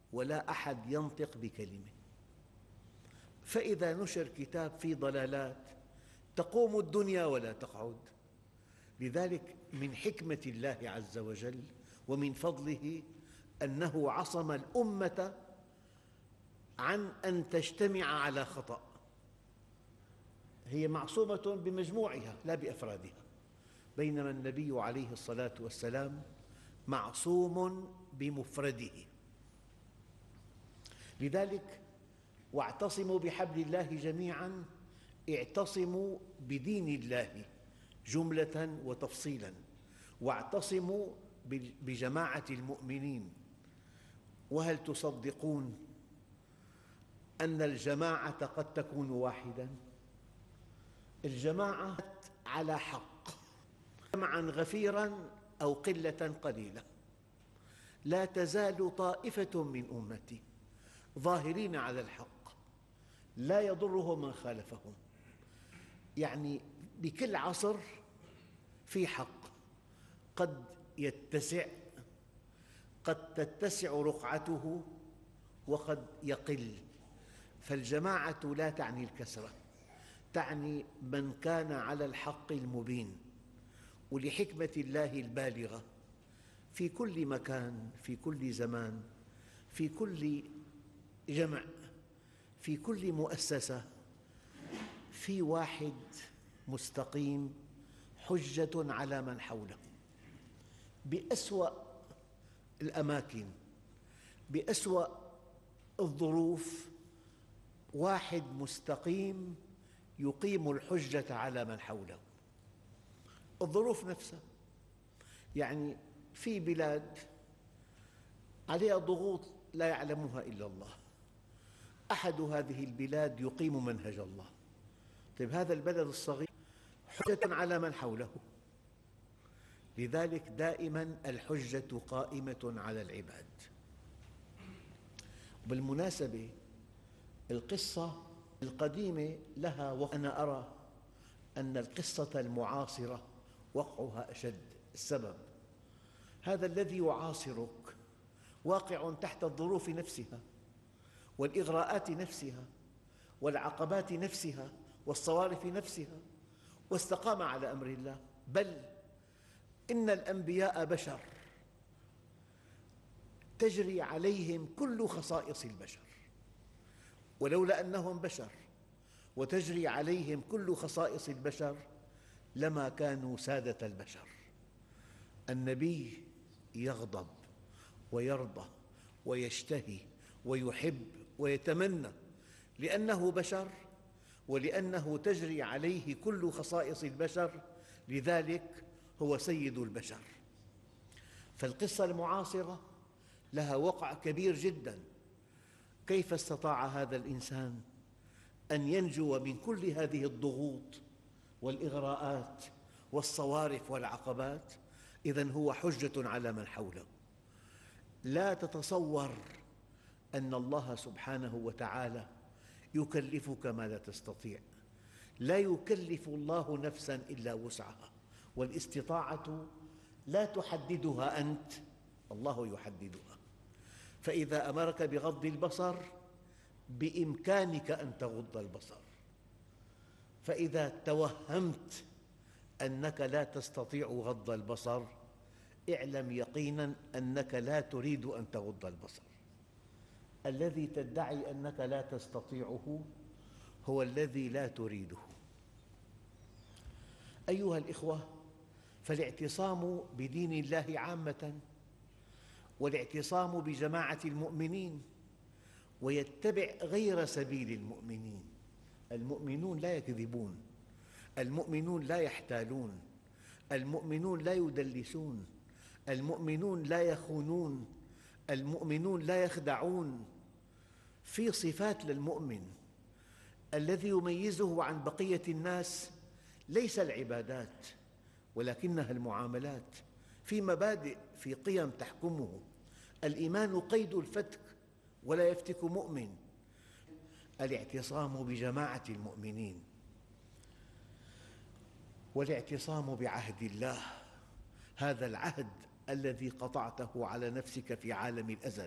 ولا أحد ينطق بكلمة. فإذا نشر كتاب فيه ضلالات تقوم الدنيا ولا تقعد. لذلك من حكمة الله عز وجل ومن فضله أنه عصم الأمة عن أن تجتمع على خطأ. هي معصومة بمجموعها لا بأفرادها، بينما النبي عليه الصلاة والسلام معصوم بمفرده. لذلك واعتصموا بحبل الله جميعاً، اعتصموا بدين الله جملة وتفصيلاً، واعتصموا بجماعة المؤمنين. وهل تصدقون أن الجماعة قد تكون واحداً؟ الجماعة على حق، جمعاً غفيراً أو قلة قليلة. لا تزال طائفة من أمتي ظاهرين على الحق لا يضرهم من خالفهم. يعني بكل عصر في حق، قد يتسع، قد تتسع رقعته وقد يقل. فالجماعة لا تعني الكثرة، تعني من كان على الحق المبين. ولحكمة الله البالغة في كل مكان، في كل زمان، في كل جمع، في كل مؤسسة، في واحد مستقيم حجة على من حوله. بأسوأ الأماكن، بأسوأ الظروف، واحد مستقيم يقيم الحجة على من حوله. الظروف نفسها، يعني في بلاد عليها ضغوط لا يعلمها إلا الله، أحد هذه البلاد يقيم منهج الله. طيب هذا البلد الصغير حجة على من حوله. لذلك دائما الحجة قائمة على العباد. بالمناسبة القصة القديمة لها وقع. أنا أرى أن القصة المعاصرة وقعها أشد. السبب هذا الذي يعاصرك واقع تحت الظروف نفسها والإغراءات نفسها والعقبات نفسها والصوارف نفسها، واستقام على أمر الله. بل إن الأنبياء بشر تجري عليهم كل خصائص البشر، ولولا أنهم بشر وتجري عليهم كل خصائص البشر لما كانوا سادة البشر. النبي يغضب ويرضى ويشتهي ويحب ويتمنى لأنه بشر ولأنه تجري عليه كل خصائص البشر، لذلك هو سيد البشر. فالقصة المعاصرة لها وقع كبير جداً. كيف استطاع هذا الإنسان أن ينجو من كل هذه الضغوط والإغراءات والصوارف والعقبات؟ إذن هو حجة على من حوله. لا تتصور أن الله سبحانه وتعالى يكلفك ما لا تستطيع. لا يكلف الله نفساً إلا وسعها، والاستطاعة لا تحددها أنت، الله يحددها. فإذا أمرك بغض البصر بإمكانك أن تغض البصر، فإذا توهمت أنك لا تستطيع غض البصر اعلم يقيناً أنك لا تريد أن تغض البصر. الذي تدعي أنك لا تستطيعه هو الذي لا تريده. أيها الإخوة، فالاعتصام بدين الله عامة، والاعتصام بجماعة المؤمنين، ويتبع غير سبيل المؤمنين. المؤمنون لا يكذبون، المؤمنون لا يحتالون، المؤمنون لا يدلسون، المؤمنون لا يخونون، المؤمنون لا يخدعون. في صفات للمؤمن الذي يميزه عن بقية الناس ليس العبادات ولكنها المعاملات. في مبادئ، في قيم تحكمه. الإيمان قيد الفتك ولا يفتك مؤمن. الاعتصام بجماعة المؤمنين والاعتصام بعهد الله، هذا العهد الذي قطعته على نفسك في عالم الأزل.